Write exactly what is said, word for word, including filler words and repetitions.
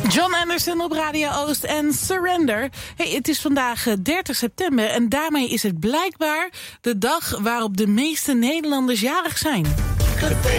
John Anderson op Radio Oost en Surrender. Hey, het is vandaag dertig september en daarmee is het blijkbaar de dag waarop de meeste Nederlanders jarig zijn.